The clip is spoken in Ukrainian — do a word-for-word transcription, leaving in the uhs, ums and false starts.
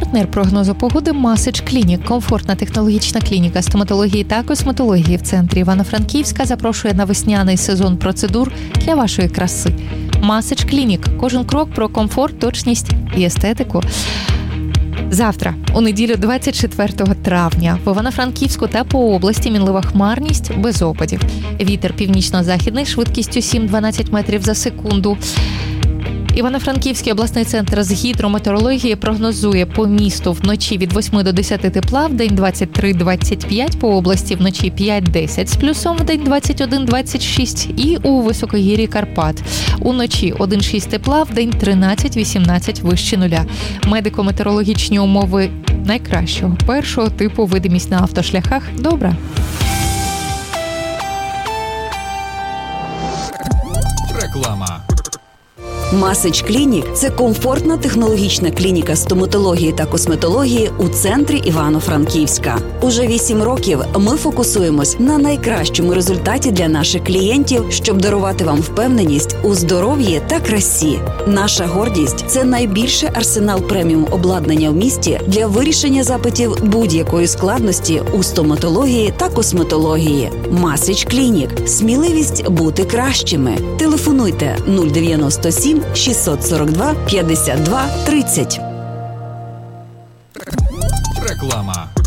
Партнер прогнозу погоди Масич Клінік. Комфортна технологічна клініка стоматології та косметології в центрі Івано-Франківська запрошує на весняний сезон процедур для вашої краси. Масич Клінік. Кожен крок про комфорт, точність і естетику. Завтра, у неділю двадцять четвертого травня, в Івано-Франківську та по області мінлива хмарність без опадів. Вітер північно-західний швидкістю сім-дванадцять метрів за секунду. Івано-Франківський обласний центр з гідрометеорології прогнозує по місту вночі від восьми до десяти тепла, вдень двадцять три - двадцять п'ять, по області вночі п'ять - десять з плюсом, вдень двадцять один - двадцять шість і у високогір'ї Карпат. Уночі один - шість тепла, вдень тринадцять - вісімнадцять вище нуля. Медико-метеорологічні умови найкращого першого типу, видимість на автошляхах добра. Реклама. Масич Клінік – це комфортна технологічна клініка стоматології та косметології у центрі Івано-Франківська. Уже вісім років ми фокусуємось на найкращому результаті для наших клієнтів, щоб дарувати вам впевненість у здоров'ї та красі. Наша гордість – це найбільший арсенал преміум обладнання в місті для вирішення запитів будь-якої складності у стоматології та косметології. Масич Клінік – сміливість бути кращими. Телефонуйте нуль дев'яносто сім шістсот сорок два п'ятдесят два тридцять. Реклама.